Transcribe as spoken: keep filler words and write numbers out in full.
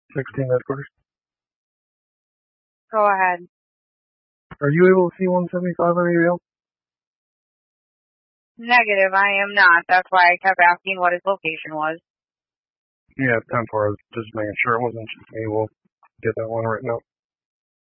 sixteen headquarters. Go ahead. Are you able to see one seventy-five on your reel? Negative, I am not. That's why I kept asking what his location was. Yeah, ten four. I was just making sure it wasn't just me. We'll get that one written up.